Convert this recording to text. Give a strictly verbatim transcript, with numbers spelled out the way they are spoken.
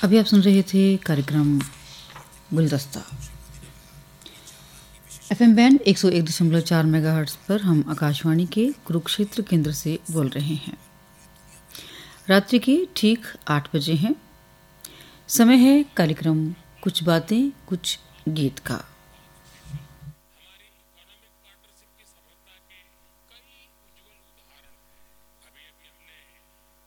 अभी आप सुन रहे थे कार्यक्रम गुलदस्ता। एफएम बैंड एक सौ एक दशमलव चार मेगाहर्ट्ज पर हम आकाशवाणी के कुरुक्षेत्र केंद्र से बोल रहे हैं। रात्रि के ठीक आठ बजे हैं। समय है कार्यक्रम कुछ बातें कुछ गीत का।